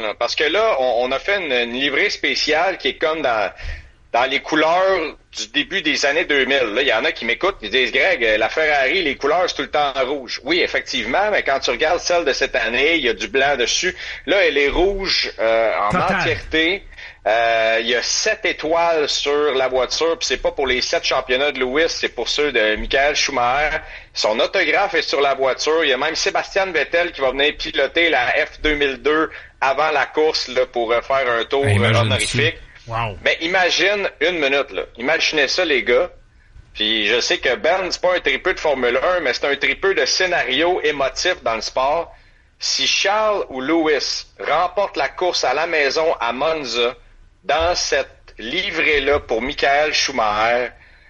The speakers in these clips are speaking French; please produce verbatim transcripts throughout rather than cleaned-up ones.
là, parce que là, on, on a fait une, une livrée spéciale qui est comme dans, dans les couleurs du début des années deux mille. Là, il y en a qui m'écoutent et disent, Greg, la Ferrari, les couleurs, c'est tout le temps rouge. Oui, effectivement, mais quand tu regardes celle de cette année, il y a du blanc dessus. Là, elle est rouge euh, en Total. entièreté. Euh, il y a sept étoiles sur la voiture, puis c'est pas pour les sept championnats de Lewis, c'est pour ceux de Michael Schumacher. Son autographe est sur la voiture. Il y a même Sébastien Vettel qui va venir piloter la F deux mille deux avant la course là, pour faire un tour hey, honorifique. Wow. Mais imagine une minute, là. Imaginez ça, les gars. Puis je sais que Ben, c'est pas un tripeux de Formule un, mais c'est un tripeux de scénario émotif dans le sport. Si Charles ou Lewis remportent la course à la maison à Monza, dans cette livrée-là pour Michael Schumacher,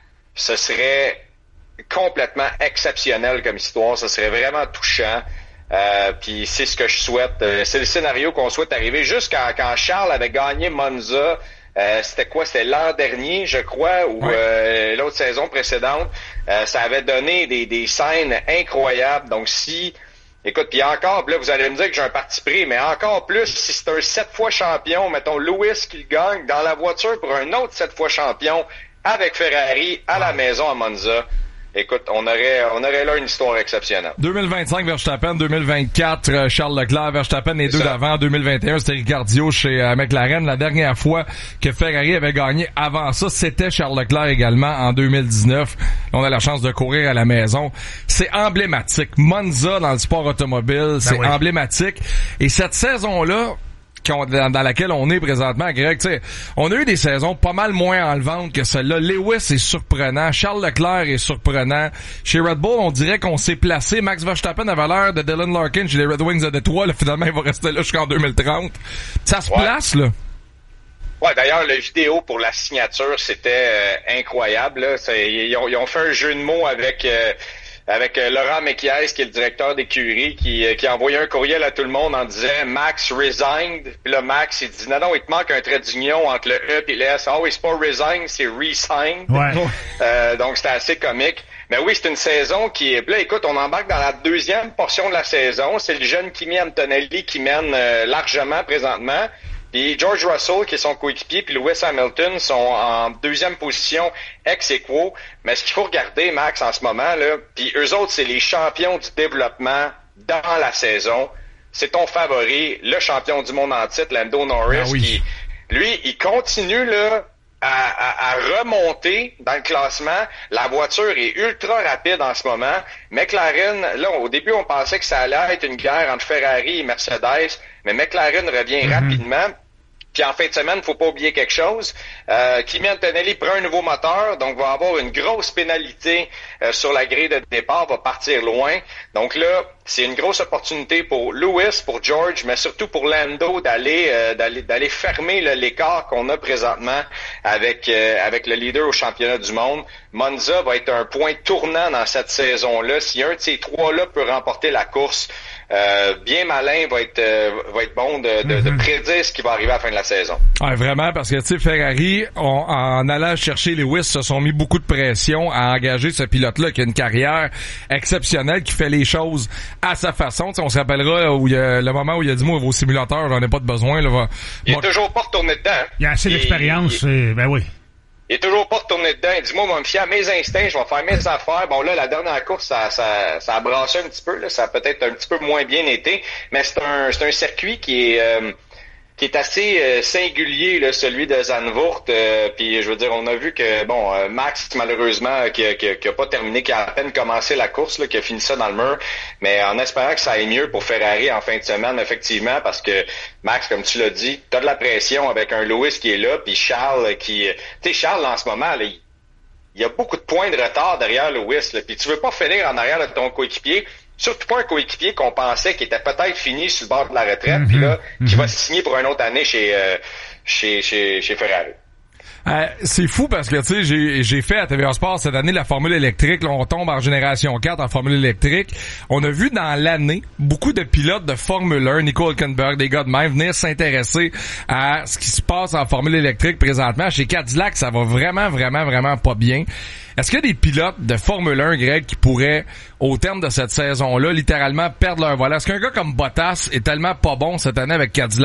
ce serait complètement exceptionnel comme histoire. Ce serait vraiment touchant. Euh, puis c'est ce que je souhaite. Euh, c'est le scénario qu'on souhaite arriver. Juste quand, quand Charles avait gagné Monza, euh, c'était quoi? C'était l'an dernier, je crois, ou ouais. euh, l'autre saison précédente. Euh, ça avait donné des, des scènes incroyables. Donc si... Écoute, puis encore, là, vous allez me dire que j'ai un parti pris, mais encore plus, si c'est un sept fois champion, mettons Lewis qui le gagne dans la voiture pour un autre sept fois champion avec Ferrari à la maison à Monza. Écoute, on aurait, on aurait là une histoire exceptionnelle. deux mille vingt-cinq, Verstappen. deux mille vingt-quatre, Charles Leclerc. Verstappen, les deux d'avant. deux mille vingt et un, c'était Ricciardo chez euh, McLaren. La dernière fois que Ferrari avait gagné avant ça, c'était Charles Leclerc également en deux mille dix-neuf. On a la chance de courir à la maison. C'est emblématique. Monza dans le sport automobile, c'est ben oui. emblématique. Et cette saison-là, Dans, dans laquelle on est présentement, Greg, tu sais, on a eu des saisons pas mal moins enlevantes que celle-là. Lewis est surprenant, Charles Leclerc est surprenant. Chez Red Bull, on dirait qu'on s'est placé. Max Verstappen avait l'air de Dylan Larkin chez les Red Wings de Détroit. Là, finalement, il va rester là jusqu'en deux mille trente. Ça se ouais. place, là. Ouais, d'ailleurs, la vidéo pour la signature, c'était euh, incroyable. Là. C'est, ils, ont, ils ont fait un jeu de mots avec... Euh, avec euh, Laurent Mekies, qui est le directeur d'écurie, qui, euh, qui a envoyé un courriel à tout le monde en disant « Max resigned ». Puis là, Max, il dit « Non, non, il te manque un trait d'union entre le E et le S ». Ah oui, c'est pas « resigned », c'est « re-signed ouais. ». Euh, donc, c'était assez comique. Mais oui, c'est une saison qui est... Là, écoute, on embarque dans la deuxième portion de la saison. C'est le jeune Kimi Antonelli qui mène euh, largement présentement. Puis George Russell, qui est son coéquipier, puis Lewis Hamilton sont en deuxième position ex aequo. Mais ce qu'il faut regarder, Max, en ce moment, là, puis eux autres, c'est les champions du développement dans la saison. C'est ton favori, le champion du monde en titre, Lando Norris, ah oui. qui, lui, il continue là à, à, à remonter dans le classement. La voiture est ultra rapide en ce moment. McLaren, là, au début, on pensait que ça allait être une guerre entre Ferrari et Mercedes, mais McLaren revient mm-hmm. rapidement. Puis en fin de semaine, faut pas oublier quelque chose. Euh, Kimi Antonelli prend un nouveau moteur, donc va avoir une grosse pénalité euh, sur la grille de départ, va partir loin. Donc là, c'est une grosse opportunité pour Lewis, pour George, mais surtout pour Lando d'aller euh, d'aller d'aller fermer là, l'écart qu'on a présentement avec euh, avec le leader au championnat du monde. Monza va être un point tournant dans cette saison-là. Si un de ces trois-là peut remporter la course, euh, bien malin va être euh, va être bon de, de, mm-hmm. de prédire ce qui va arriver à la fin de la saison. Ouais, vraiment, parce que tu sais, Ferrari, on, en allant chercher Lewis, se sont mis beaucoup de pression à engager ce pilote-là qui a une carrière exceptionnelle, qui fait les choses à sa façon. T'sais, on se rappellera où il y a, le moment où il a dit moi vos simulateurs, j'en ai pas de besoin. Là, va, il est va... toujours pas retourné dedans. Hein? Il a assez d'expérience, il, il, ben oui. Il est toujours pas retourné dedans. Il dit moi, je vais me fier à mes instincts, je vais faire mes affaires. Bon là, la dernière course, ça, ça, ça a brassé un petit peu, là, ça a peut-être un petit peu moins bien été, mais c'est un, c'est un circuit qui est euh, qui est assez euh, singulier, là, celui de Zandvoort. Euh, puis je veux dire, on a vu que bon, euh, Max malheureusement qui a, qui, a, qui a pas terminé, qui a à peine commencé la course, là, qui a fini ça dans le mur. Mais en espérant que ça aille mieux pour Ferrari en fin de semaine, effectivement, parce que Max, comme tu l'as dit, t'as de la pression avec un Lewis qui est là, puis Charles qui, tu sais, Charles en ce moment, là, il, il y a beaucoup de points de retard derrière Lewis, là, puis tu veux pas finir en arrière de ton coéquipier. Surtout pas un coéquipier qu'on pensait qui était peut-être fini sur le bord de la retraite, mm-hmm. puis là, mm-hmm. qui va signer pour une autre année chez euh, chez, chez chez Ferrari. Euh, c'est fou parce que tu sais j'ai j'ai fait à T V A Sport cette année la formule électrique. Là, on tombe en génération quatre en formule électrique. On a vu dans l'année beaucoup de pilotes de Formule un, Nico Hülkenberg, des gars de même, venir s'intéresser à ce qui se passe en formule électrique présentement. Chez Cadillac, ça va vraiment, vraiment, vraiment pas bien. Est-ce qu'il y a des pilotes de Formule un, Greg, qui pourraient, au terme de cette saison-là, littéralement perdre leur volant? Est-ce qu'un gars comme Bottas est tellement pas bon cette année avec Cadillac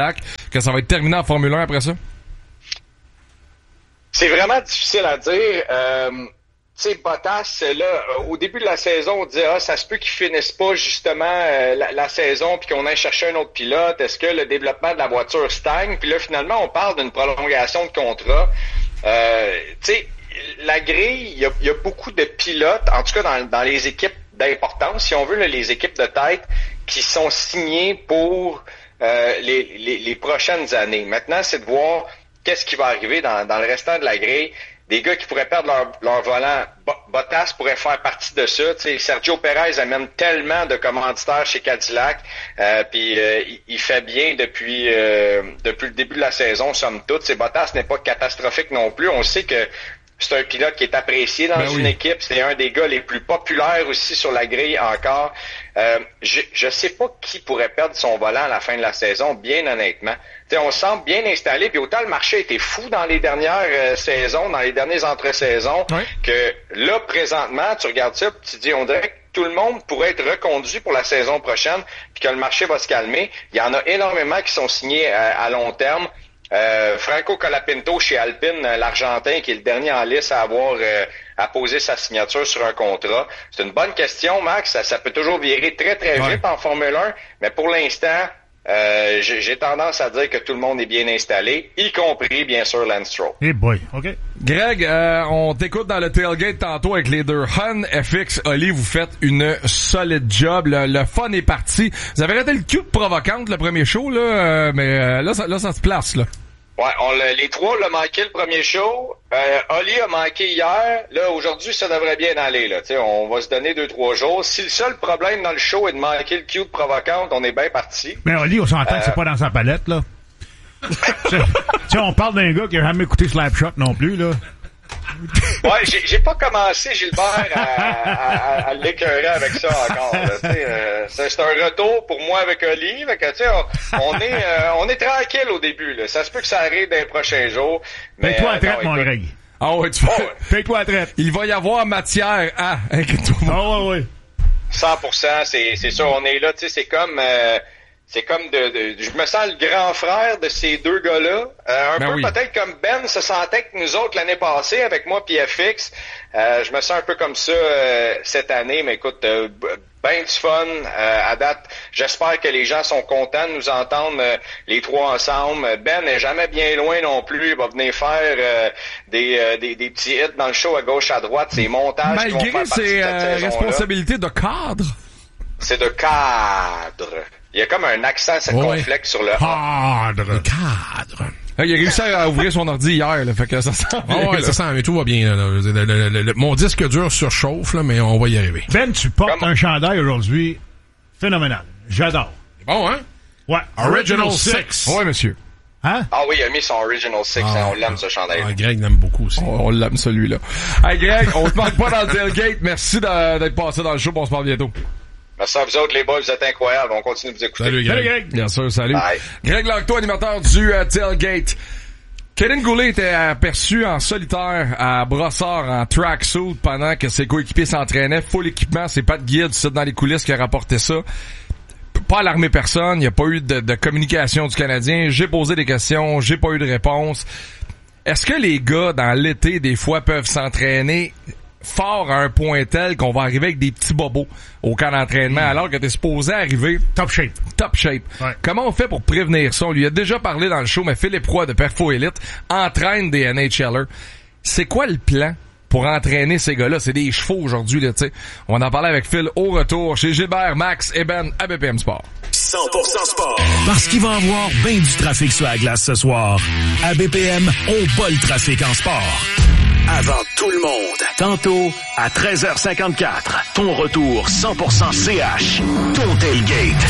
que ça va être terminé en Formule un après ça? C'est vraiment difficile à dire. Euh, tu sais, Bottas, là, au début de la saison, on disait, ah, ça se peut qu'ils finissent pas justement euh, la, la saison puis qu'on aille chercher un autre pilote. Est-ce que le développement de la voiture stagne? Puis là, finalement, on parle d'une prolongation de contrat. Euh, tu sais, la grille, il y a, y a beaucoup de pilotes, en tout cas dans, dans les équipes d'importance, si on veut, là, les équipes de tête, qui sont signées pour euh, les, les, les prochaines années. Maintenant, c'est de voir qu'est-ce qui va arriver dans, dans le restant de la grille. Des gars qui pourraient perdre leur, leur volant. Bottas pourrait faire partie de ça. Tu sais, Sergio Perez amène tellement de commanditaires chez Cadillac, euh, puis euh, il, il fait bien depuis euh, depuis le début de la saison, somme toute. C'est Bottas n'est pas catastrophique non plus. On sait que c'est un pilote qui est apprécié dans ben une oui. équipe. C'est un des gars les plus populaires aussi sur la grille encore. Euh, je je sais pas qui pourrait perdre son volant à la fin de la saison, bien honnêtement. T'sais, on semble bien installé, puis autant le marché était fou dans les dernières euh, saisons, dans les dernières entre-saisons, oui. que là, présentement, tu regardes ça, puis tu dis, on dirait que tout le monde pourrait être reconduit pour la saison prochaine, puis que le marché va se calmer. Il y en a énormément qui sont signés à, à long terme. Euh, Franco Colapinto chez Alpine, l'Argentin, qui est le dernier en liste à avoir euh, à poser sa signature sur un contrat. C'est une bonne question, Max. Ça, ça peut toujours virer très, très ouais. vite en Formule un, mais pour l'instant, euh, j'ai, j'ai tendance à dire que tout le monde est bien installé, y compris, bien sûr, Lance Stroll. Hey boy, OK. Greg, euh, on t'écoute dans le tailgate tantôt avec les deux Hun, F X, Oli, vous faites une solide job. Le, le fun est parti. Vous avez raté le cul de provocante le premier show, là, euh, mais euh, là, ça, là, ça se place, là. Ouais, on l'a, les trois l'ont manqué le premier show. Euh, Oli a manqué hier. Là, aujourd'hui, ça devrait bien aller. Là, tu sais, on va se donner deux, trois jours. Si le seul problème dans le show est de manquer le cue de provocante, on est bien parti. Mais Oli, on s'entend euh... que c'est pas dans sa palette, là. Tu sais, on parle d'un gars qui a jamais écouté Slapshot non plus, là. Ouais, j'ai, j'ai pas commencé, Gilbert, à, à, à, à l'écœurer avec ça encore. Là, euh, c'est, c'est un retour pour moi avec Oli. Fait que, on, on est euh, on est tranquille au début. Là. Ça se peut que ça arrive dans les prochains jours. Mais, Paye-toi à euh, traite, mon Greg. Ah ouais, tu oh, ouais. Paye-toi à traite. Il va y avoir matière à... Inquiète-toi. Ah ouais, ouais. cent pour cent, c'est, c'est sûr. On est là, tu sais, c'est comme... Euh, C'est comme de, de, je me sens le grand frère de ces deux gars-là. Euh, un ben peu oui. peut-être comme Ben se sentait que nous autres l'année passée avec moi puis F X. Euh, je me sens un peu comme ça euh, cette année, mais écoute, euh, ben du fun euh, à date. J'espère que les gens sont contents de nous entendre euh, les trois ensemble. Ben n'est jamais bien loin non plus. Il va venir faire euh, des, euh, des des petits hits dans le show à gauche à droite. Ces montages Malgré qui vont faire partie ses de cette euh, responsabilités de cadre. C'est de cadre. Il y a comme un accent circonflexe oh, sur le A. Cadre. Le cadre. Il a réussi à ouvrir son ordi hier, là, fait que ça sent bien. Oh ouais, là. Ça sent, mais tout va bien. Là, le, le, le, le, mon disque dur surchauffe, là, mais on va y arriver. Ben, tu portes Comment? un chandail aujourd'hui phénoménal. J'adore. Bon, hein? Ouais. Original six. Ouais, monsieur. Hein? Ah oui, il a mis son Original six. Ah, hein, on l'aime, ce chandail. Ah, Greg l'aime beaucoup aussi. On, on l'aime, celui-là. Hey, Greg, on te manque pas dans le tailgate. Merci de, d'être passé dans le show. On se parle bientôt. Merci à vous autres, les boys, vous êtes incroyables. On continue de vous écouter. Salut, Greg. Salut, Greg. Bien sûr, salut. Bye. Greg Langto, animateur du uh, Tailgate. Kevin Goulet était aperçu en solitaire à Brossard en tracksuit pendant que ses coéquipiers s'entraînaient. Full équipement, c'est Pat Guide, c'est dans les coulisses qui a rapporté ça. Pas alarmé personne, il n'y a pas eu de, de communication du Canadien. J'ai posé des questions, j'ai pas eu de réponse. Est-ce que les gars, dans l'été, des fois, peuvent s'entraîner fort à un point tel qu'on va arriver avec des petits bobos au camp d'entraînement mmh. alors que t'es supposé arriver top shape. Top shape. Ouais. Comment on fait pour prévenir ça? On lui a déjà parlé dans le show, mais Philippe Roy de Perfo Elite entraîne des N H L ers. C'est quoi le plan pour entraîner ces gars-là? C'est des chevaux aujourd'hui, là, tu sais. On va en parler avec Phil au retour chez Gilbert, Max et Ben à B P M Sport. cent pour cent sport. Parce qu'il va y avoir bien du trafic sur la glace ce soir. À B P M, on bat le trafic en sport. Avant tout le monde. Tantôt, à treize heures cinquante-quatre, ton retour cent pour cent C H. Ton tailgate.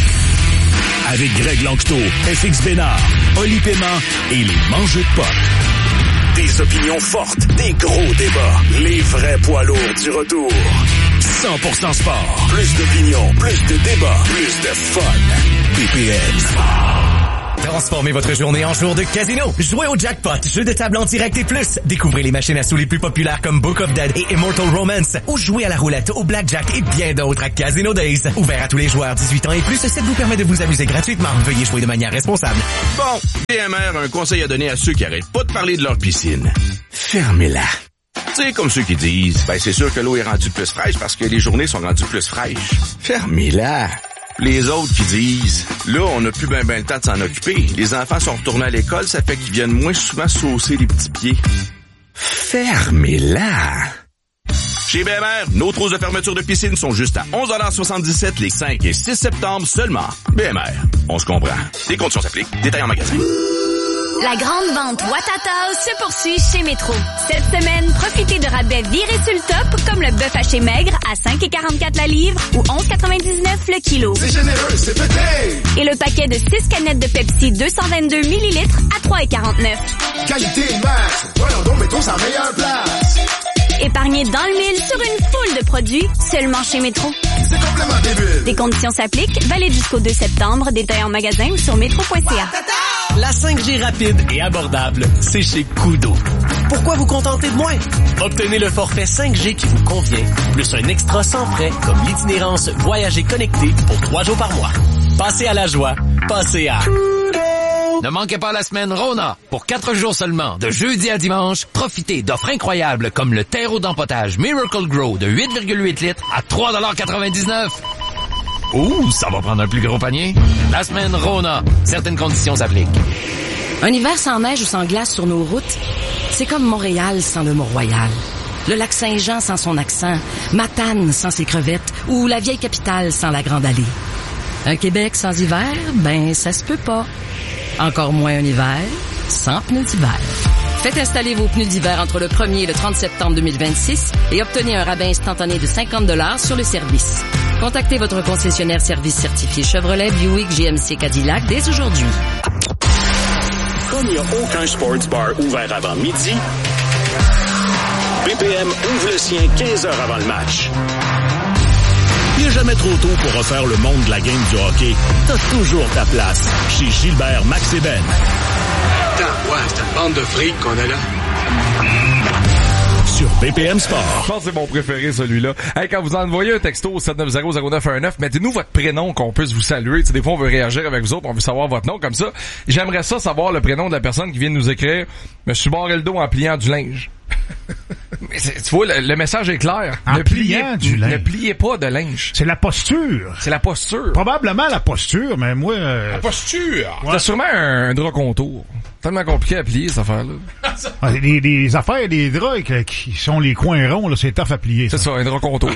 Avec Greg Langto, F X Bénard, Oli Paiement et les mangeux de potes. Des opinions fortes, des gros débats. Les vrais poids lourds du retour. cent pour cent sport. Plus d'opinions, plus de débats, plus de fun. B P M Sport. Transformez votre journée en jour de casino. Jouez au jackpot, jeu de table en direct et plus. Découvrez les machines à sous les plus populaires comme Book of Dead et Immortal Romance. Ou jouez à la roulette, au blackjack et bien d'autres à Casino Days. Ouvert à tous les joueurs dix-huit ans et plus, ce site vous permet de vous amuser gratuitement. Veuillez jouer de manière responsable. Bon, B M R a un conseil à donner à ceux qui arrêtent pas de parler de leur piscine. Fermez-la. Tu sais, comme ceux qui disent, ben c'est sûr que l'eau est rendue plus fraîche parce que les journées sont rendues plus fraîches. Fermez-la. Les autres qui disent, là, on n'a plus ben ben le temps de s'en occuper. Les enfants sont retournés à l'école, ça fait qu'ils viennent moins souvent saucer les petits pieds. Fermez-la. Chez B M R, nos trousses de fermeture de piscine sont juste à onze soixante-dix-sept les cinq et six septembre seulement. B M R, on se comprend. Les conditions s'appliquent. Détails en magasin. La grande vente Watatao se poursuit chez Métro. Cette semaine, profitez de rabais virés sur le top, comme le bœuf haché maigre à cinq et quarante-quatre la livre ou onze quatre-vingt-dix-neuf le kilo. C'est généreux, c'est pété! Et le paquet de six canettes de Pepsi deux cent vingt-deux millilitres à trois et quarante-neuf. Qualité max! Voyons donc, Métro, c'est la meilleure place! Épargnez dans le mille sur une foule de produits seulement chez Métro. C'est complètement débile! Des conditions s'appliquent, valide jusqu'au deux septembre, détail en magasin ou sur métro point c a. La cinq G rapide et abordable, c'est chez Koodo. Pourquoi vous contenter de moins? Obtenez le forfait cinq G qui vous convient, plus un extra sans frais comme l'itinérance Voyager connecté pour trois jours par mois. Passez à la joie, passez à... Ne manquez pas la semaine Rona. Pour quatre jours seulement, de jeudi à dimanche, profitez d'offres incroyables comme le terreau d'empotage Miracle Grow de huit virgule huit litres à trois quatre-vingt-dix-neuf. Ouh, ça va prendre un plus gros panier. La semaine Rona. Certaines conditions s'appliquent. Un hiver sans neige ou sans glace sur nos routes, c'est comme Montréal sans le Mont-Royal. Le lac Saint-Jean sans son accent, Matane sans ses crevettes ou la vieille capitale sans la Grande Allée. Un Québec sans hiver, ben ça se peut pas. Encore moins un hiver sans pneus d'hiver. Faites installer vos pneus d'hiver entre le premier et le trente septembre deux mille vingt-six et obtenez un rabais instantané de cinquante dollars sur le service. Contactez votre concessionnaire service certifié Chevrolet, Buick, G M C, Cadillac dès aujourd'hui. Comme il n'y a aucun sports bar ouvert avant midi, B P M ouvre le sien quinze heures avant le match. Il n'est jamais trop tôt pour refaire le monde de la game du hockey. T'as toujours ta place chez Gilbert, Max et Ben. Attends, ouais, c'est une bande de frics qu'on a là. Sur B P M Sport. Je pense que c'est mon préféré, celui-là. Hey, quand vous envoyez un texto au sept neuf zéro zéro neuf un neuf, mettez-nous votre prénom qu'on puisse vous saluer. T'sais, des fois, on veut réagir avec vous autres, on veut savoir votre nom comme ça. J'aimerais ça savoir le prénom de la personne qui vient de nous écrire « Me suis barré le dos en pliant du linge ». Mais tu vois, le, le message est clair. En ne pliant pliez, du linge. Ne pliez pas de linge. C'est la posture. C'est la posture. Probablement la posture, mais moi... Euh... La posture! Ouais. T'as sûrement un, un drap contour. Tellement compliqué à plier, cette affaire-là. Ah, les, les affaires des draps qui sont les coins ronds, là, c'est tough à plier. C'est ça, un drap contour.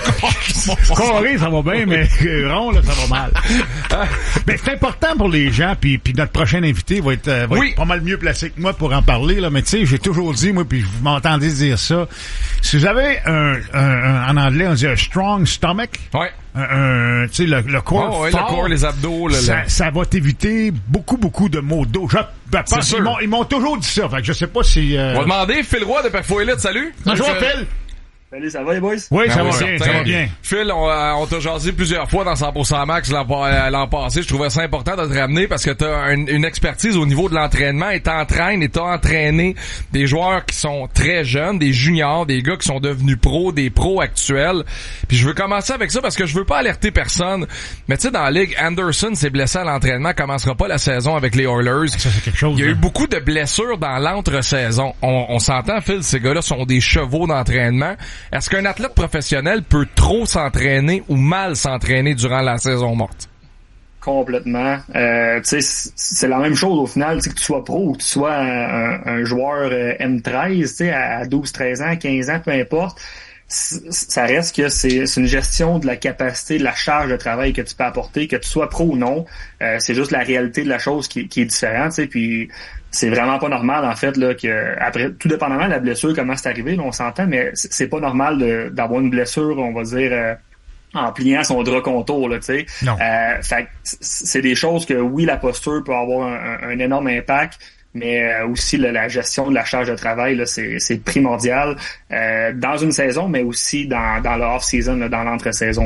Carré, ça va bien, mais rond, là, ça va mal. Mais c'est important pour les gens, puis puis notre prochain invité va être, euh, va oui. être pas mal mieux placé que moi pour en parler, là. Mais tu sais, j'ai toujours dit, moi, puis vous m'entendez dire ça. Si vous avez un, un, un en anglais, on dit un strong stomach. Ouais. Un, un tu sais, le, le corps oh, ouais, fort, le corps, les abdos, le, ça, le... ça va t'éviter beaucoup, beaucoup de maux de dos. Je, ben, pense, ils, m'ont, ils m'ont toujours dit ça, fait que je sais pas si... Euh... On va demander, Phil Roy de Perfo Elite, salut! Bonjour, Phil! Salut, ça va les boys? Oui, ben ça oui, va bien, certain. ça va bien. Phil, on, on t'a jasé plusieurs fois dans cent pour cent Max l'an, l'an passé. Je trouvais ça important de te ramener parce que t'as une, une expertise au niveau de l'entraînement et t'entraînes et t'as entraîné des joueurs qui sont très jeunes, des juniors, des gars qui sont devenus pros, des pros actuels. Puis je veux commencer avec ça parce que je veux pas alerter personne. Mais tu sais, dans la ligue, Anderson s'est blessé à l'entraînement, commencera pas la saison avec les Oilers. Ça, c'est quelque chose. Il y a là. eu beaucoup de blessures dans l'entre-saison. On, on s'entend, Phil, ces gars-là sont des chevaux d'entraînement. Est-ce qu'un athlète professionnel peut trop s'entraîner ou mal s'entraîner durant la saison morte? Complètement. Euh, tu sais, c'est la même chose au final, que tu sois pro ou que tu sois un, un, un joueur M treize, tu sais, à douze, treize ans, quinze ans, peu importe. Ça reste que c'est, c'est une gestion de la capacité, de la charge de travail que tu peux apporter, que tu sois pro ou non. Euh, c'est juste la réalité de la chose qui, qui est différente, tu sais, puis c'est vraiment pas normal, en fait, là, que après, tout dépendamment de la blessure, comment c'est arrivé, là, on s'entend, mais c'est pas normal de, d'avoir une blessure, on va dire, euh, en pliant son drap contour, là, tu sais. Non. Euh, fait que c'est des choses que, oui, la posture peut avoir un, un énorme impact, mais aussi là, la gestion de la charge de travail, là, c'est, c'est primordial euh, dans une saison, mais aussi dans, dans le off-season, là, dans l'entre-saison.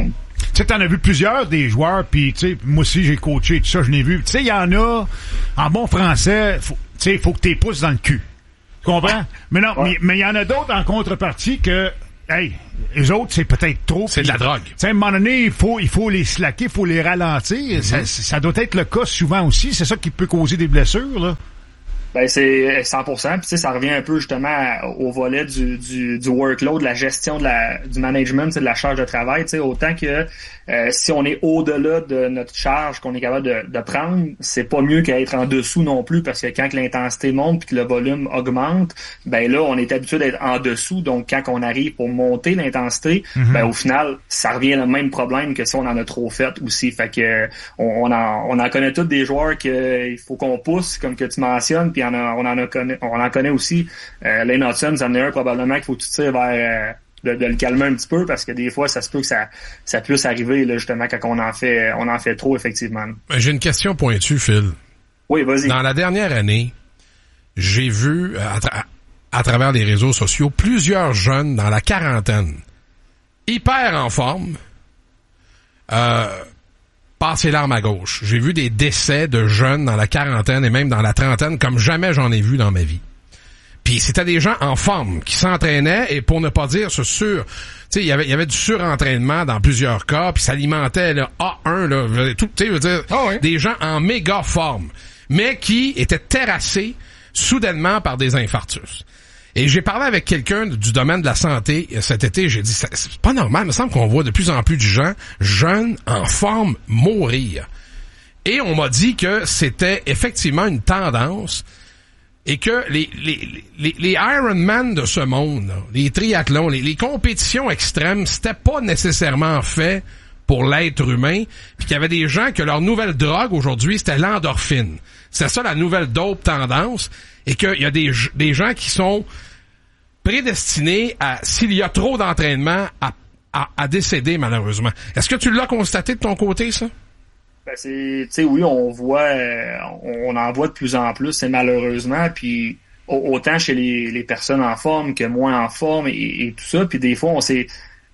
Tu sais, t'en as vu plusieurs des joueurs, puis tu sais, moi aussi j'ai coaché tout ça, je l'ai vu. Tu sais, il y en a, en bon français, tu sais, il faut que t'es pousses dans le cul. Tu comprends? Mais non, ouais. mais il y en a d'autres en contrepartie que, hey, les autres, c'est peut-être trop. C'est de la drogue. Tu sais, à un moment donné, il faut, il faut les slacker, il faut les ralentir. Mm-hmm. Ça, ça doit être le cas souvent aussi. C'est ça qui peut causer des blessures, là. Ben c'est cent pour cent. Puis tu sais, ça revient un peu justement au volet du du, du workload, de la gestion de la du management, de la charge de travail. Tu sais, autant que euh, si on est au-delà de notre charge qu'on est capable de, de prendre, c'est pas mieux qu'à être en dessous non plus, parce que quand que l'intensité monte puis que le volume augmente, ben là on est habitué d'être en dessous. Donc quand on arrive pour monter l'intensité, mm-hmm. ben au final ça revient le même problème que si on en a trop fait aussi. Fait que on, on en on en connaît tous des joueurs que il faut qu'on pousse, comme que tu mentionnes. Puis On, a, on en a connaît, on en connaît aussi. Euh, Lane Hudson, ça en est un probablement qu'il faut tout tirer vers euh, de, de le calmer un petit peu, parce que des fois ça se peut que ça ça puisse arriver là justement quand on en fait on en fait trop effectivement. J'ai une question pointue, Phil. Oui, vas-y. Dans la dernière année, j'ai vu à, tra- à travers les réseaux sociaux plusieurs jeunes dans la quarantaine, hyper en forme, euh, passer l'arme à gauche. J'ai vu des décès de jeunes dans la quarantaine et même dans la trentaine comme jamais j'en ai vu dans ma vie. Puis c'était des gens en forme qui s'entraînaient, et pour ne pas dire ce sur, tu sais, il y avait il y avait du surentraînement dans plusieurs cas, puis ça alimentait le A un là, tout, tu sais, je veux dire, oh oui. Des gens en méga forme, mais qui étaient terrassés soudainement par des infarctus. Et j'ai parlé avec quelqu'un du domaine de la santé cet été, j'ai dit, c'est pas normal, il me semble qu'on voit de plus en plus de gens jeunes en forme mourir. Et on m'a dit que c'était effectivement une tendance, et que les les les, les Ironman de ce monde, là, les triathlons, les, les compétitions extrêmes, c'était pas nécessairement fait pour l'être humain, puis qu'il y avait des gens que leur nouvelle drogue aujourd'hui, c'était l'endorphine. C'est ça la nouvelle dope tendance, et qu'il y a des des gens qui sont prédestinés à, s'il y a trop d'entraînement, à, à, à décéder malheureusement. Est-ce que tu l'as constaté de ton côté, ça? Ben c'est, tu sais, oui, on voit, euh, on en voit de plus en plus, c'est malheureusement, puis autant chez les, les personnes en forme que moins en forme et, et tout ça, puis des fois on sait,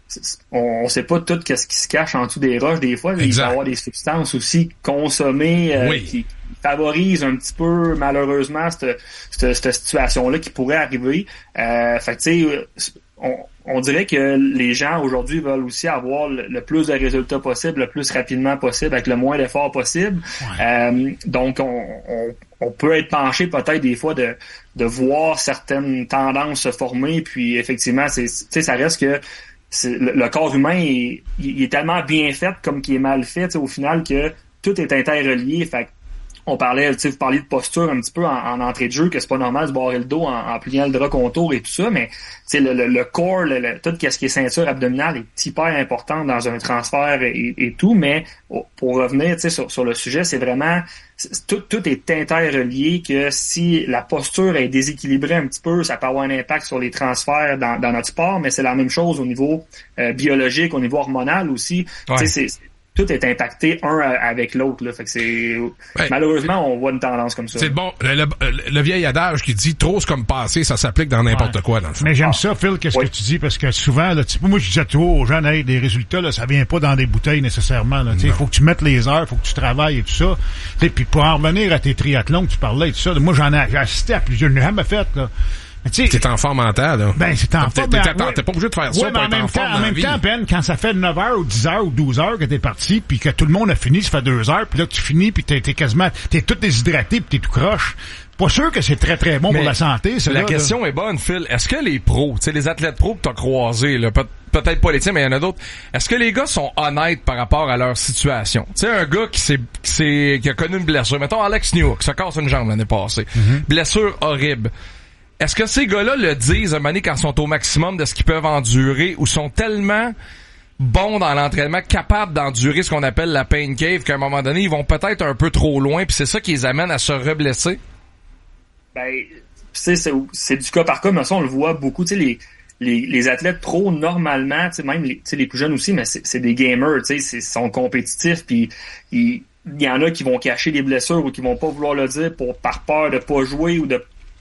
on, on sait pas tout qu'est-ce qui se cache en dessous des roches. Des fois, exact. Il va y avoir des substances aussi consommées euh, oui. qui favorisent un petit peu malheureusement cette, cette, cette situation-là qui pourrait arriver. Euh, fait que tu sais, on On dirait que les gens aujourd'hui veulent aussi avoir le, le plus de résultats possible, le plus rapidement possible, avec le moins d'efforts possible. Ouais. Euh, donc, on, on, on peut être penché peut-être des fois de, de voir certaines tendances se former. Puis effectivement, c'est, tu sais, ça reste que c'est, le, le corps humain est, il est tellement bien fait comme qu'il est mal fait, au final, que tout est interrelié. Fait que on parlait, tu sais, vous parliez de posture un petit peu en, en entrée de jeu, que c'est pas normal de se barrer le dos en, en pliant le drap contour et tout ça, mais tu sais, le, le, le corps, le, le, tout ce qui est ceinture abdominale est hyper important dans un transfert et, et tout, mais pour revenir, tu sais, sur, sur le sujet, c'est vraiment, c'est, tout, tout est interrelié, que si la posture est déséquilibrée un petit peu, ça peut avoir un impact sur les transferts dans, dans notre sport, mais c'est la même chose au niveau euh, biologique, au niveau hormonal aussi. Ouais. Tu sais, c'est tout est impacté un avec l'autre, là. Fait que c'est, ouais. Malheureusement, on voit une tendance comme ça. C'est bon. Le, le, le vieil adage qui dit trop c'est comme passé, ça s'applique dans n'importe ouais. quoi, dans le fond. Mais j'aime ça, Phil, qu'est-ce oui. que tu dis, parce que souvent, là, tu, moi, je disais toujours aux gens, hey, des résultats, là, ça vient pas dans des bouteilles nécessairement, là. Il faut que tu mettes les heures, faut que tu travailles et tout ça. Puis pour en revenir à tes triathlons que tu parlais et tout ça, moi, j'en ai, j'ai assisté à plusieurs, je n'ai jamais fait, là. T'es en forme mentale, là. Ben, c'est en forme. T'es, t'es, t'es, t'es pas obligé de faire ça ouais, pour en être même en forme temps, dans en même vie. temps, Ben, quand ça fait neuf heures ou dix heures ou douze heures que t'es parti, puis que tout le monde a fini, ça fait deux heures, puis là, tu finis, puis t'es, t'es quasiment, t'es tout déshydraté, puis t'es tout croche. Pas sûr que c'est très, très bon mais pour la santé, ça. La là, question là. est bonne, Phil. Est-ce que les pros, tu sais, les athlètes pros que t'as croisés, là, peut- peut-être pas les tiens, mais il y en a d'autres, est-ce que les gars sont honnêtes par rapport à leur situation? Tu sais, un gars qui s'est, qui s'est, qui a connu une blessure, mettons Alex Newhook, ça casse une jambe l'année passée. Mm-hmm. Blessure horrible. Est-ce que ces gars-là le disent à un moment donné quand ils sont au maximum de ce qu'ils peuvent endurer, ou sont tellement bons dans l'entraînement, capables d'endurer ce qu'on appelle la pain cave, qu'à un moment donné, ils vont peut-être un peu trop loin, puis c'est ça qui les amène à se reblesser? Ben, c'est, c'est, c'est du cas par cas, mais ça, on le voit beaucoup, tu sais, les, les, les athlètes pros, normalement, tu sais, même les, tu sais, les plus jeunes aussi, mais c'est, c'est des gamers, tu sais, ils sont compétitifs, puis ils, il y en a qui vont cacher des blessures ou qui vont pas vouloir le dire pour par peur de pas jouer ou de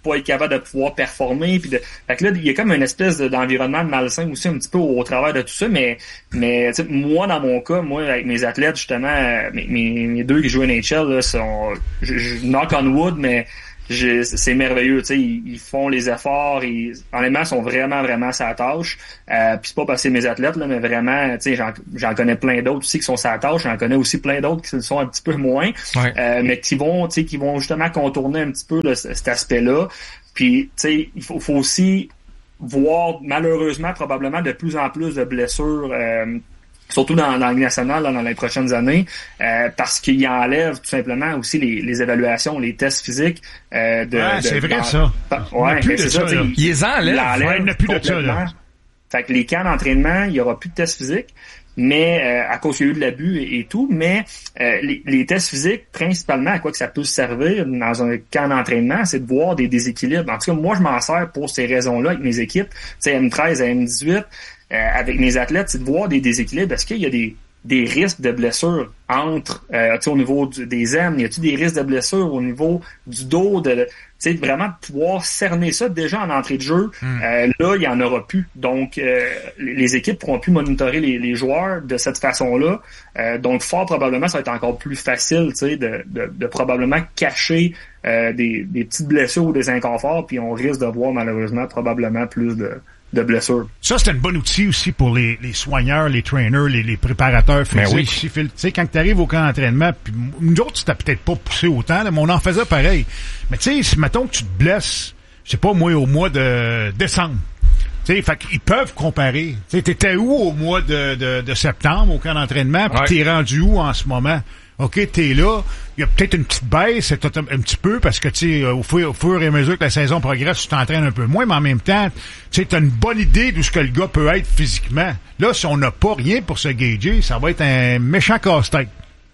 pas être capable de pouvoir performer. Puis de... Fait que là, il y a comme une espèce de, d'environnement de malsain aussi un petit peu au, au travers de tout ça. Mais, mais moi, dans mon cas, moi, avec mes athlètes, justement, mes, mes, mes deux qui jouent N H L, là, sont, je, je knock on wood, mais je, c'est merveilleux, tu sais, ils, ils font les efforts, ils, honnêtement, sont vraiment, vraiment à la tâche. Euh, puis c'est pas parce que c'est mes athlètes, là, mais vraiment, tu sais, j'en, j'en connais plein d'autres aussi qui sont à la tâche, j'en connais aussi plein d'autres qui le sont un petit peu moins, ouais. euh, mais qui vont, tu sais, qui vont justement contourner un petit peu là, cet aspect-là. Puis, tu sais, il faut, faut aussi voir, malheureusement, probablement de plus en plus de blessures, euh, surtout dans, dans la Ligue nationale, là, dans les prochaines années, euh, parce qu'il enlève tout simplement aussi les, les évaluations, les tests physiques. Euh, de, ouais, de, c'est vrai dans, ça. Ouais, plus c'est de ça. ça Il, il les enlève. Il ouais, il n'y a plus de ça. Là. Fait que les camps d'entraînement, il n'y aura plus de tests physiques, mais euh, à cause qu'il y a eu de l'abus et, et tout, mais euh, les, les tests physiques, principalement, à quoi que ça peut servir dans un camp d'entraînement, c'est de voir des déséquilibres. En tout cas, moi, je m'en sers pour ces raisons-là avec mes équipes, tu sais, M treize à M dix-huit, euh, avec mes athlètes, c'est de voir des déséquilibres. Est-ce qu'il y a des des risques de blessures entre, euh, tu sais, au niveau du, des ailes, y a-t-il des risques de blessures au niveau du dos, de, tu sais, vraiment pouvoir cerner ça déjà en entrée de jeu. Mm. Euh, là, il y en aura plus. Donc, euh, les équipes pourront plus monitorer les, les joueurs de cette façon-là. Euh, donc, fort probablement, ça va être encore plus facile, tu sais, de, de, de probablement cacher euh, des, des petites blessures ou des inconforts, puis on risque de voir malheureusement probablement plus de de blessures. Ça, c'est un bon outil aussi pour les, les soigneurs, les trainers, les, les préparateurs physiques. Oui. Tu sais, quand tu arrives au camp d'entraînement, puis nous autres, c'était peut-être pas poussé autant, là, mais on en faisait pareil. Mais tu sais, mettons que tu te blesses, je sais pas, moi, au mois de décembre. Tu sais, fait qu'ils peuvent comparer. Tu sais, t'étais où au mois de, de, de septembre au camp d'entraînement, puis ouais. T'es rendu où en ce moment? OK, t'es là. Il y a peut-être une petite baisse, un, un petit peu, parce que, tu sais, au fur, au fur et à mesure que la saison progresse, tu t'entraînes un peu moins, mais en même temps, tu sais, t'as une bonne idée d'où ce que le gars peut être physiquement. Là, si on n'a pas rien pour se gager, ça va être un méchant casse-tête.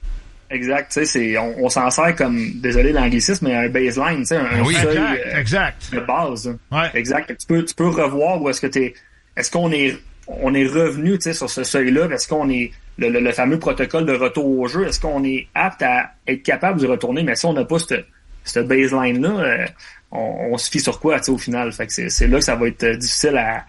Exact, tu sais, c'est, on, on s'en sert comme, désolé l'anglicisme, mais un baseline, tu sais, un, oui, un seuil exact, euh, exact. de base. Ouais. Exact. Tu peux, tu peux revoir où est-ce que t'es, est-ce qu'on est, on est revenu, tu sais, sur ce seuil-là, est-ce qu'on est, le, le, le fameux protocole de retour au jeu, est-ce qu'on est apte à être capable de retourner, mais si on n'a pas cette, cette baseline-là, euh, on, on se fie sur quoi, tu sais, au final? Fait que c'est, c'est là que ça va être difficile à,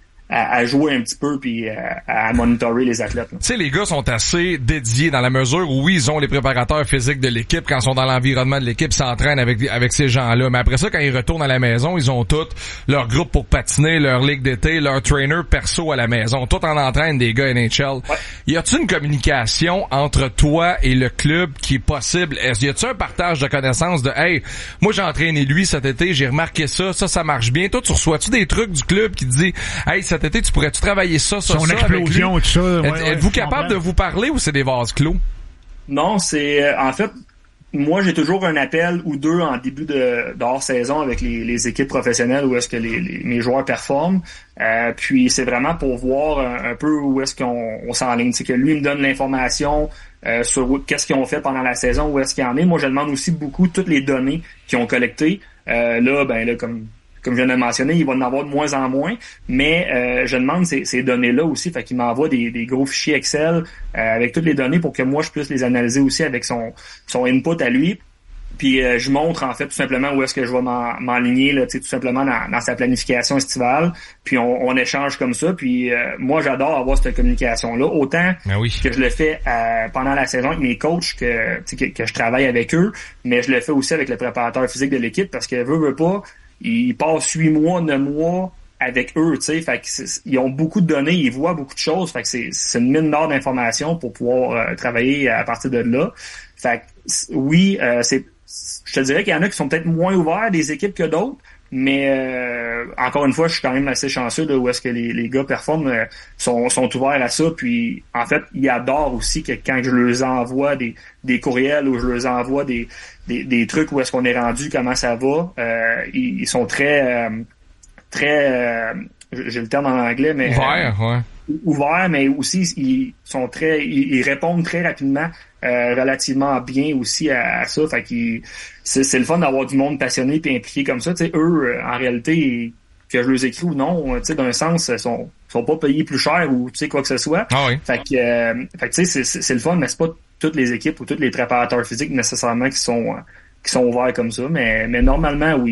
à, à jouer un petit peu puis à, à monitorer les athlètes. Tu sais, les gars sont assez dédiés dans la mesure où oui, ils ont les préparateurs physiques de l'équipe quand ils sont dans l'environnement de l'équipe, ils s'entraînent avec avec ces gens-là. Mais après ça, quand ils retournent à la maison, ils ont tout leur groupe pour patiner, leur ligue d'été, leur trainer perso à la maison. Tout en entraîne des gars N H L. Ouais. Y a-t-il une communication entre toi et le club qui est possible? Est-ce y a-t-il un partage de connaissances de hey, moi j'ai entraîné lui cet été, j'ai remarqué ça, ça ça marche bien. Toi, tu reçois-tu des trucs du club qui te dit hey, cet été, tu pourrais-tu travailler ça, ça, Son ça explosion avec lui? et tout ça. Ouais, Êtes, ouais, êtes-vous capable de vous parler ou c'est des vases clos? Non, c'est... Euh, en fait, moi, j'ai toujours un appel ou deux en début de, de hors-saison avec les, les équipes professionnelles où est-ce que les, les, mes joueurs performent. Euh, puis c'est vraiment pour voir un, un peu où est-ce qu'on on s'enligne. C'est que lui me donne l'information euh, sur où, qu'est-ce qu'ils ont fait pendant la saison, où est-ce qu'il y en est. Moi, je demande aussi beaucoup toutes les données qu'ils ont collectées. Euh, là, ben là, comme... Comme je viens de le mentionner, il va en avoir de moins en moins, mais euh, je demande ces, ces données-là aussi, fait qu'il m'envoie des, des gros fichiers Excel euh, avec toutes les données pour que moi je puisse les analyser aussi avec son son input à lui. Puis euh, je montre en fait tout simplement où est-ce que je vais m'en, m'enligner là, tu sais, tout simplement dans, dans sa planification estivale. Puis on, on échange comme ça. Puis euh, moi j'adore avoir cette communication-là, autant ah oui. que je le fais euh, pendant la saison avec mes coachs, que, que que je travaille avec eux, mais je le fais aussi avec le préparateur physique de l'équipe parce que veut veut pas. Ils passent huit mois, neuf mois avec eux, tu sais, fait qu'ils ont beaucoup de données, ils voient beaucoup de choses, fait que c'est, c'est une mine d'or d'informations pour pouvoir euh, travailler à partir de là. Fait que oui, euh, c'est, je te dirais qu'il y en a qui sont peut-être moins ouverts des équipes que d'autres, mais euh, encore une fois, je suis quand même assez chanceux là, où est-ce que les, les gars performent, euh, sont, sont ouverts à ça, puis en fait, ils adorent aussi que quand je leur envoie des, des courriels ou je leur envoie des Des, des trucs où est-ce qu'on est rendu, comment ça va. Euh, ils, ils sont très, euh, très, euh, j'ai le terme en anglais, mais ouverts, euh, ouais. Ouverts, mais aussi ils sont très, ils, ils répondent très rapidement, euh, relativement bien aussi à, à ça. Fait qu'ils, c'est, c'est le fun d'avoir du monde passionné puis impliqué comme ça. Tu sais, eux, en réalité, que je les écris ou non, tu sais, d'un sens, ils sont, sont pas payés plus cher ou tu sais quoi que ce soit. Ah oui. Fait que, euh, fait que tu sais, c'est, c'est, c'est le fun, mais c'est pas toutes les équipes ou tous les préparateurs physiques nécessairement qui sont qui sont ouverts comme ça, mais mais normalement oui. Là.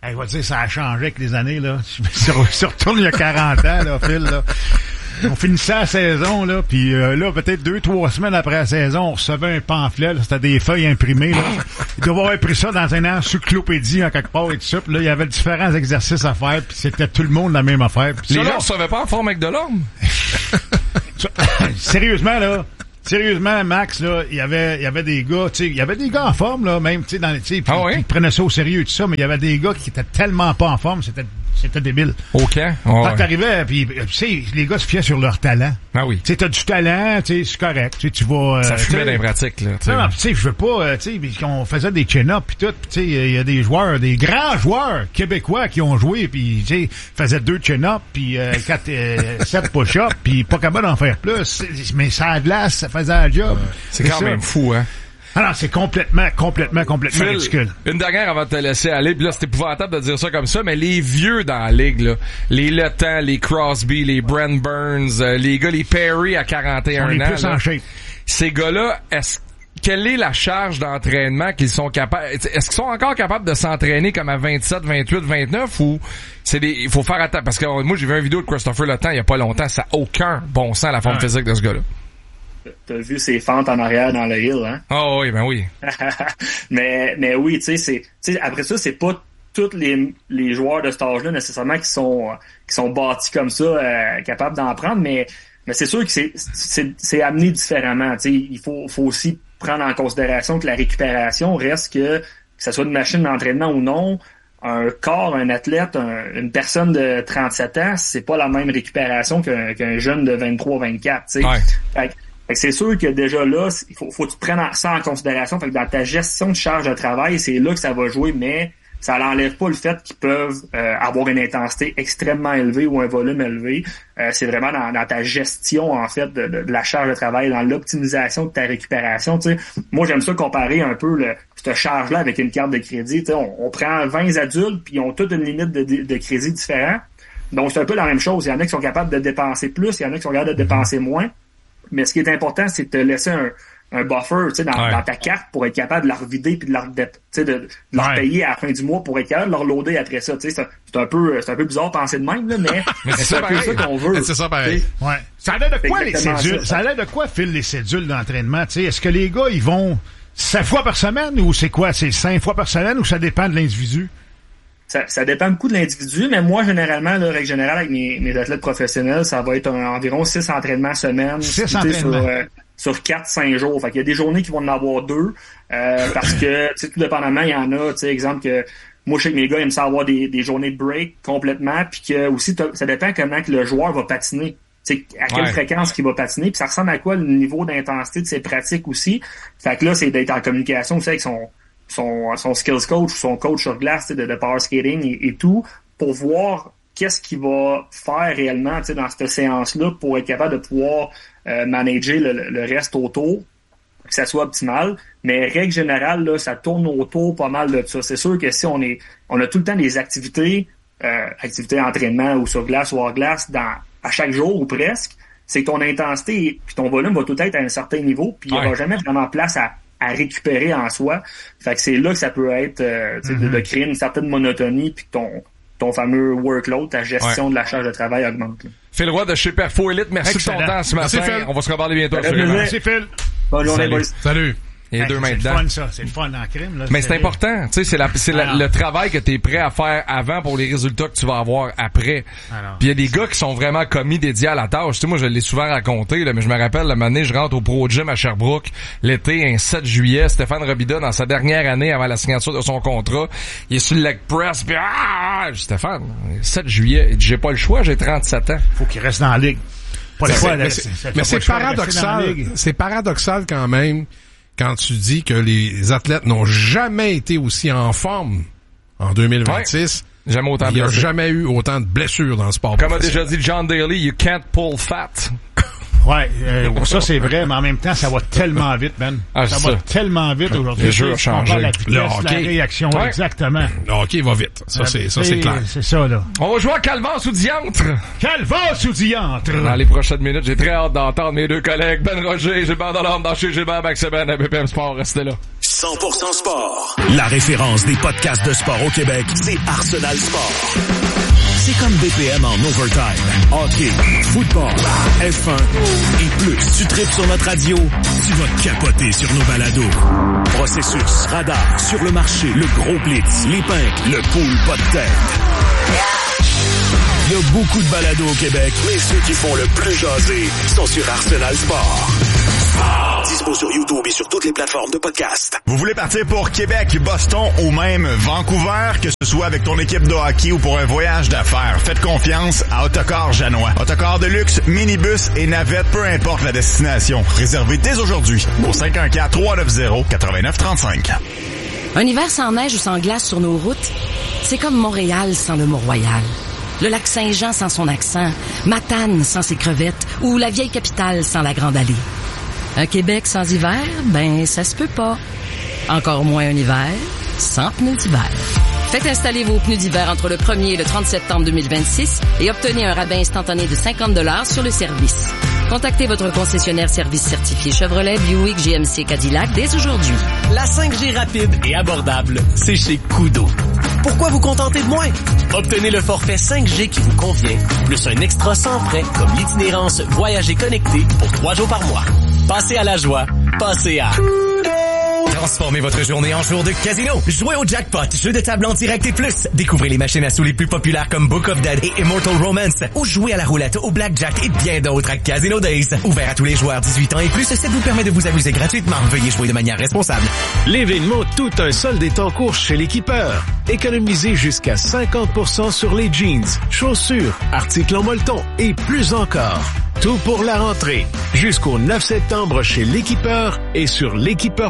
Hey, je vais te dire, ça a changé avec les années, là. Je retourne il y a quarante ans, là, Phil, là. On finissait la saison, là, puis euh, là, peut-être deux, trois semaines après la saison, on recevait un pamphlet, là, c'était des feuilles imprimées, là. Ils doivent avoir pris ça dans un encyclopédie en quelque part et tout ça, puis là, il y avait différents exercices à faire, puis c'était tout le monde la même affaire. Puis les ça, gars, là, on savait pas en forme avec de l'homme. Sérieusement, là, sérieusement, Max, là, il y avait, il y avait des gars, tu sais, il y avait des gars en forme, là, même, tu sais, dans les, tu sais, ah oui? Ils prenaient ça au sérieux et tout ça, mais il y avait des gars qui étaient tellement pas en forme, c'était, c'était débile. OK. Oh, Quand t'arrivais, puis, tu sais, les gars se fiaient sur leur talent. Ah oui. Tu sais, t'as du talent, tu sais, c'est correct, tu sais, tu vas... Euh, ça fumait dans les pratiques, là. Non, non, tu sais, je veux pas, euh, tu sais, on faisait des chin-ups pis tout, pis tu sais, il y a des joueurs, des grands joueurs québécois qui ont joué, pis tu sais, faisaient deux chin-ups, pis euh, quatre, euh, sept push-ups, pis pas capable d'en faire plus. Mais ça a glace, ça faisait un job. Ouais. C'est quand ça. même fou, hein. Alors, c'est complètement, complètement, complètement Phil, ridicule. Une dernière avant de te laisser aller, puis là, c'est épouvantable de dire ça comme ça, mais les vieux dans la ligue, là, les Le Temps, les Crosby, les Brent Burns, euh, les gars, les Perry à quarante et un On est ans, plus là, en shape. ces gars-là, est-ce quelle est la charge d'entraînement qu'ils sont capables, est-ce qu'ils sont encore capables de s'entraîner comme à vingt-sept, vingt-huit, vingt-neuf ou c'est des, il faut faire attention, parce que moi, j'ai vu une vidéo de Christopher Le Temps il y a pas longtemps, ça a aucun bon sens la forme ouais. physique de ce gars-là. T'as vu ses fentes en arrière dans le hill, hein? Oh oui, ben oui. mais, mais oui, tu sais, c'est, tu sais, après ça, c'est pas tous les, les joueurs de cet âge-là nécessairement qui sont, qui sont bâtis comme ça, euh, capables d'en prendre, mais, mais c'est sûr que c'est, c'est, c'est amené différemment, tu sais, il faut, faut aussi prendre en considération que la récupération reste que, que ça soit une machine d'entraînement ou non, un corps, un athlète, un, une personne de trente-sept ans, c'est pas la même récupération qu'un, qu'un jeune de vingt-trois, vingt-quatre, tu sais. Ouais. Fait que, Fait que c'est sûr que déjà là, il faut, faut que tu prennes ça en considération. Fait que dans ta gestion de charge de travail, c'est là que ça va jouer, mais ça n'enlève pas le fait qu'ils peuvent euh, avoir une intensité extrêmement élevée ou un volume élevé. Euh, c'est vraiment dans, dans ta gestion, en fait, de, de, de la charge de travail, dans l'optimisation de ta récupération. T'sais. Moi, j'aime ça comparer un peu le, cette charge-là avec une carte de crédit. On, on prend vingt adultes, puis ils ont toutes une limite de, de, de crédit différente. Donc, c'est un peu la même chose. Il y en a qui sont capables de dépenser plus, il y en a qui sont capables de dépenser moins. Mais ce qui est important, c'est de te laisser un, un buffer, tu sais, dans, ouais. dans ta carte pour être capable de la revider puis de leur, de, de, de leur ouais. payer à la fin du mois pour être capable de leur loader après ça. Tu sais, c'est, c'est un peu, c'est un peu bizarre de penser de même, là, mais, mais c'est, c'est un peu ça qu'on veut. Mais c'est ça pareil. Ouais. Ça a l'air de quoi les cédules? Ça, ça a l'air de quoi, Phil, les cédules d'entraînement? Tu sais, est-ce que les gars, ils vont cinq fois par semaine ou c'est quoi? C'est cinq fois par semaine ou ça dépend de l'individu? Ça, ça dépend beaucoup de l'individu, mais moi, généralement, là, règle générale, avec mes, mes athlètes professionnels, ça va être un, environ six entraînements semaine. Six entraînements. Sur, euh, sur quatre, cinq jours. Fait qu'il y a des journées qui vont en avoir deux, euh, parce que, tu sais, tout dépendamment, il y en a, tu sais, exemple que, moi, je sais que mes gars aiment ça avoir des, des journées de break complètement, puis que aussi, ça dépend comment que le joueur va patiner. Tu sais, à quelle ouais. fréquence qu'il va patiner, puis ça ressemble à quoi le niveau d'intensité de ses pratiques aussi. Fait que là, c'est d'être en communication aussi avec son, son, son skills coach ou son coach sur glace, de, de power skating et, et tout, pour voir qu'est-ce qu'il va faire réellement, tu sais, dans cette séance-là pour être capable de pouvoir euh, manager le, le reste autour, que ça soit optimal. Mais règle générale, là, ça tourne autour pas mal de ça. C'est sûr que si on est, on a tout le temps des activités, euh, activités d'entraînement ou sur glace ou hors glace, dans à chaque jour ou presque, c'est que ton intensité puis ton volume va tout être à un certain niveau, puis il n'y ouais. aura jamais vraiment place à, à récupérer en soi. Fait que c'est là que ça peut être euh, mm-hmm. de, de créer une certaine monotonie, puis que ton, ton fameux workload, ta gestion ouais. de la charge de travail augmente. Là. Phil Roy de chez Perfo Elite, merci Excellent. de ton temps ce matin. Merci, On va se reparler bientôt. Merci, Phil. Bonne journée, Salut. boys. Salut. Il y a hey, deux mains c'est dedans. C'est le fun, ça. C'est le fun en crime. Là. Mais c'est, c'est important. Tu sais, c'est, la, c'est la, le travail que tu es prêt à faire avant pour les résultats que tu vas avoir après. Puis il y a des gars qui sont vraiment commis dédiés à la tâche. Tu sais, moi, je l'ai souvent raconté, là, mais je me rappelle, la année, je rentre au Pro Gym à Sherbrooke, l'été, un sept juillet, Stéphane Robida, dans sa dernière année avant la signature de son contrat, il est sur le leg press, puis ah! Je dis, Stéphane, sept juillet, il dit, j'ai pas le choix, j'ai trente-sept ans. Faut qu'il reste dans la ligue. Pas le choix, mais c'est, mais c'est paradoxal. C'est paradoxal quand même quand tu dis que les athlètes n'ont jamais été aussi en forme en deux mille vingt-six. Ouais. Jamais autant Il n'y a blessé. jamais eu autant de blessures dans le sport. Comme a déjà dit John Daly, you can't pull fat. Ouais, euh, ça c'est vrai, mais en même temps, ça va tellement vite, man. Ah, ça ça va tellement vite aujourd'hui. Les jeux ont changé. La vitesse, le hockey. la réaction, ouais. exactement. Le hockey va vite. Ça, c'est, ça, c'est clair. C'est ça, là. On va jouer à Calvas ou Diantre. Calvas ou Diantre. Dans les prochaines minutes, j'ai très hâte d'entendre mes deux collègues, Ben Roger et Gilbert Delorme dans chez Gilbert Baxeben à B P M Sport. Restez là. cent pour cent sport. La référence des podcasts de sport au Québec, c'est Arsenal Sport. C'est comme B P M en overtime, hockey, football, F un et plus. Tu tripes sur notre radio, tu vas capoter sur nos balados. Processus, radar, sur le marché, le gros blitz, les pinks, le pool pas de tête. Il y a beaucoup de balados au Québec, mais ceux qui font le plus jaser sont sur Arsenal Sport. Dispo sur YouTube et sur toutes les plateformes de podcast. Vous voulez partir pour Québec, Boston ou même Vancouver, que ce soit avec ton équipe de hockey ou pour un voyage d'affaires, faites confiance à Autocar Janois. Autocar de luxe, minibus et navette, peu importe la destination. Réservez dès aujourd'hui au cinq un quatre, trois neuf zéro, neuf neuf trois cinq. Un hiver sans neige ou sans glace sur nos routes, c'est comme Montréal sans le Mont-Royal. Le lac Saint-Jean sans son accent, Matane sans ses crevettes ou la vieille capitale sans la Grande Allée. Un Québec sans hiver, ben ça se peut pas. Encore moins un hiver sans pneus d'hiver. Faites installer vos pneus d'hiver entre le premier et le trente septembre deux mille vingt-six et obtenez un rabais instantané de cinquante dollars sur le service. Contactez votre concessionnaire service certifié Chevrolet, Buick, G M C, Cadillac dès aujourd'hui. La cinq G rapide et abordable, c'est chez Kudo. Pourquoi vous contenter de moins? Obtenez le forfait cinq G qui vous convient, plus un extra sans frais comme l'itinérance Voyager connecté pour trois jours par mois. Passez à la joie, passez à... Transformez votre journée en jour de casino. Jouez au jackpot, jeu de table en direct et plus. Découvrez les machines à sous les plus populaires comme Book of Dead et Immortal Romance. Ou jouez à la roulette, au blackjack et bien d'autres à Casino Days. Ouvert à tous les joueurs dix-huit ans et plus, ça vous permet de vous amuser gratuitement. Veuillez jouer de manière responsable. L'événement Tout un solde est en cours chez l'Équipeur. Économisez jusqu'à cinquante pour cent sur les jeans, chaussures, articles en molleton et plus encore. Tout pour la rentrée. Jusqu'au neuf septembre chez l'Équipeur et sur l'équipeur